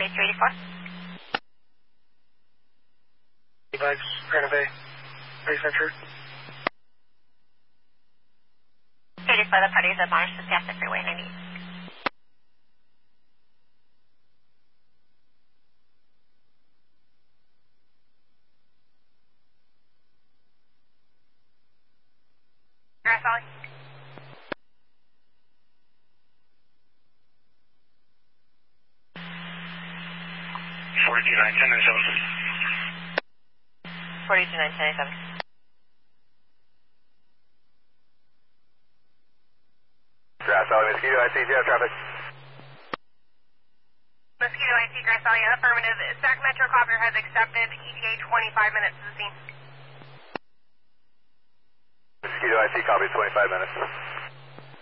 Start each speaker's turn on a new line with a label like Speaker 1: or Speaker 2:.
Speaker 1: 284.
Speaker 2: Bugs, Granite Bay, Bay Center.
Speaker 1: 84, the parties admonished to stay off the freeway 90. Grass Valley.
Speaker 3: 42910
Speaker 4: Grass Valley, Mosquito, I see jail traffic.
Speaker 1: Mosquito IC, Grass Valley, affirmative. Sac Metro Copter has accepted ETA 25 minutes to the scene.
Speaker 4: Mosquito, I see copy 25 minutes.